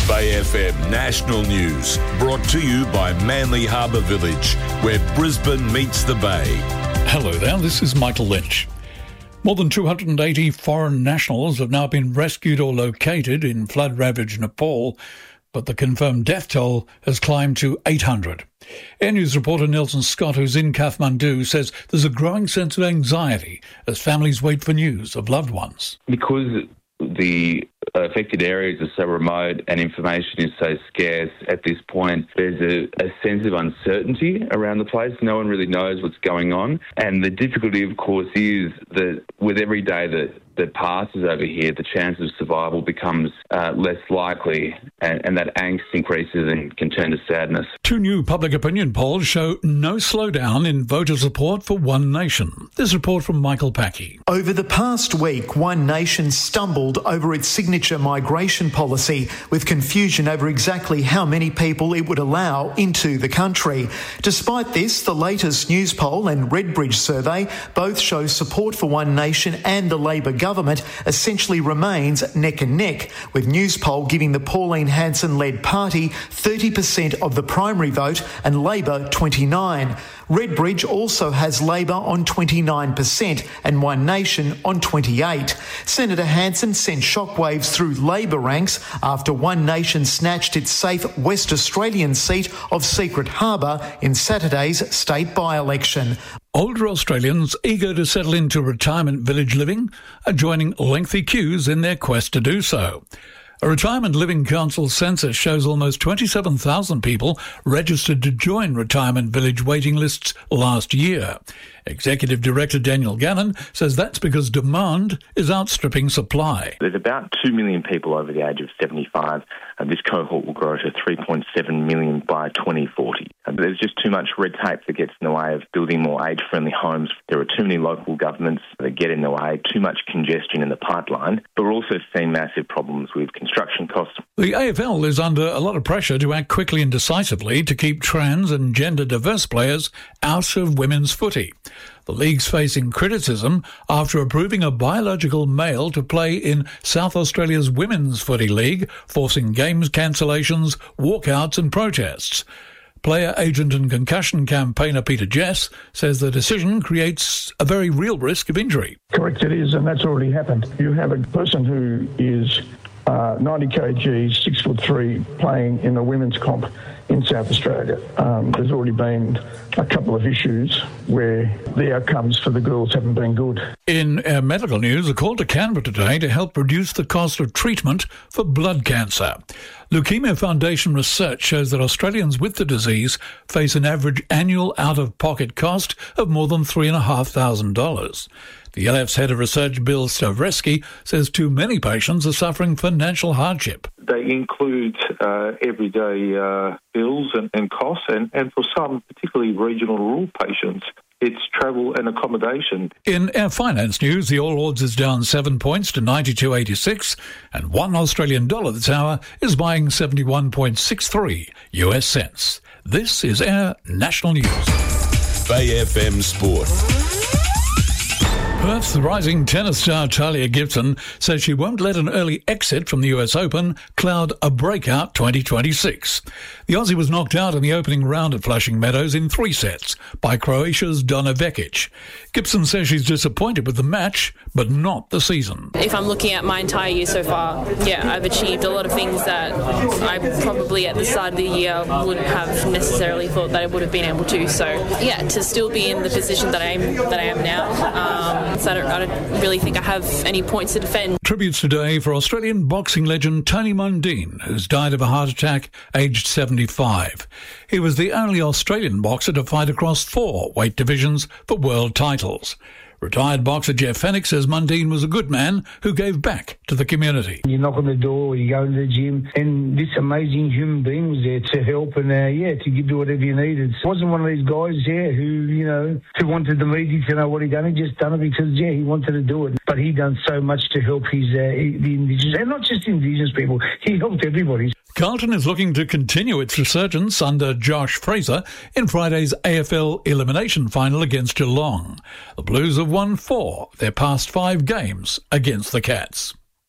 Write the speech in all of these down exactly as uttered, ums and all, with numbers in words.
Bay F M National News, brought to you by Manly Harbour Village, where Brisbane meets the Bay. Hello there, this is Michael Lynch. More than two hundred eighty foreign nationals have now been rescued or located in flood-ravaged Nepal, but the confirmed death toll has climbed to eight hundred. Air News reporter Nelson Scott, who's in Kathmandu, says there's a growing sense of anxiety as families wait for news of loved ones. Because the affected areas are so remote and information is so scarce at this point, there's a, a sense of uncertainty around the place. No one really knows what's going on. And the difficulty, of course, is that with every day that, that passes over here, the chance of survival becomes uh, less likely, and, and that angst increases and can turn to sadness. Two new public opinion polls show no slowdown in voter support for One Nation. This report from Michael Packey. Over the past week, One Nation stumbled over its signature migration policy, with confusion over exactly how many people it would allow into the country. Despite this, the latest News poll and Redbridge survey both show support for One Nation and the Labor government essentially remains neck and neck, with News poll giving the Pauline Hanson-led party thirty percent of the primary vote and Labor twenty-nine. Redbridge also has Labor on twenty-nine percent and One Nation on twenty-eight. Senator Hanson sent shockwaves through Labor ranks after One Nation snatched its safe West Australian seat of Secret Harbour in Saturday's state by-election. Older Australians eager to settle into retirement village living are joining lengthy queues in their quest to do so. A Retirement Living Council census shows almost twenty-seven thousand people registered to join retirement village waiting lists last year. Executive Director Daniel Gannon says that's because demand is outstripping supply. There's about two million people over the age of seventy-five, and this cohort will grow to three point seven million by twenty forty. And there's just too much red tape that gets in the way of building more age-friendly homes. There are too many local governments that get in the way, too much congestion in the pipeline, but we're also seeing massive problems with construction costs. The A F L is under a lot of pressure to act quickly and decisively to keep trans and gender-diverse players out of women's footy. The league's facing criticism after approving a biological male to play in South Australia's Women's Footy League, forcing games cancellations, walkouts and protests. Player agent and concussion campaigner Peter Jess says the decision creates a very real risk of injury. Correct, it is, and that's already happened. You have a person who is uh, ninety kilograms, six foot three, playing in the women's comp in South Australia. Um, there's already been a couple of issues where the outcomes for the girls haven't been good. In our medical news, a call to Canberra today to help reduce the cost of treatment for blood cancer. Leukemia Foundation research shows that Australians with the disease face an average annual out-of-pocket cost of more than three thousand five hundred dollars. The L F's head of research, Bill Stavreski, says too many patients are suffering financial hardship. They include uh, everyday uh, bills and, and costs, and, and for some, particularly regional rural patients, it's travel and accommodation. In our finance news, the All Ords is down seven points to ninety-two eighty-six, and one Australian dollar this hour is buying seventy-one point six three U S cents. This is our national news. Bay F M Sport. Perth's rising tennis star Talia Gibson says she won't let an early exit from the U S Open cloud a breakout twenty twenty-six. The Aussie was knocked out in the opening round at Flushing Meadows in three sets by Croatia's Donna Vekic. Gibson says she's disappointed with the match, but not the season. If I'm looking at my entire year so far, yeah, I've achieved a lot of things that I probably at the start of the year wouldn't have necessarily thought that I would have been able to. So, yeah, to still be in the position that I am that I am now, um, so I don't, I don't really think I have any points to defend. Tributes today for Australian boxing legend Tony Mundine, who's died of a heart attack aged seventy-five. He was the only Australian boxer to fight across four weight divisions for world titles. Retired boxer Jeff Fennick says Mundine was a good man who gave back to the community. You knock on the door, you go into the gym, and this amazing human being was there to help and, uh, yeah, to give you whatever you needed. It wasn't one of these guys, yeah, who, you know, who wanted the media to know what he'd done. He just done it because, yeah, he wanted to do it. But he done so much to help his, uh, the Indigenous, and not just Indigenous people, he helped everybody. Carlton is looking to continue its resurgence under Josh Fraser in Friday's A F L elimination final against Geelong. The Blues have won four of their past five games against the Cats.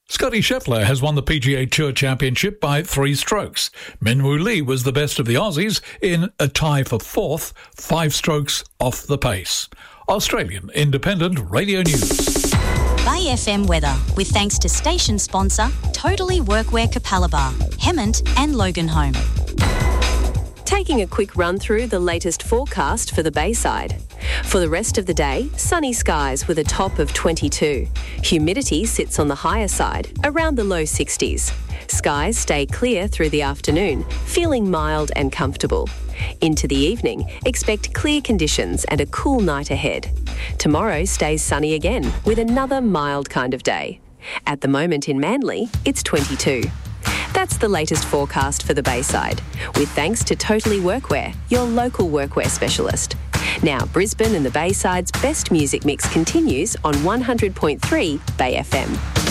Scotty Scheffler has won the P G A Tour Championship by three strokes. Minwoo Lee was the best of the Aussies in a tie for fourth, five strokes off the pace. Australian Independent Radio News. Bay F M weather, with thanks to station sponsor Totally Workwear Capalaba, Hemmant and Loganholme. Taking a quick run through the latest forecast for the Bayside. For the rest of the day, sunny skies with a top of twenty-two. Humidity sits on the higher side, around the low sixties. Skies stay clear through the afternoon, feeling mild and comfortable. Into the evening, expect clear conditions and a cool night ahead. Tomorrow stays sunny again, with another mild kind of day. At the moment in Manly, it's twenty-two. That's the latest forecast for the Bayside, with thanks to Totally Workwear, your local workwear specialist. Now, Brisbane and the Bayside's best music mix continues on one hundred point three Bay F M.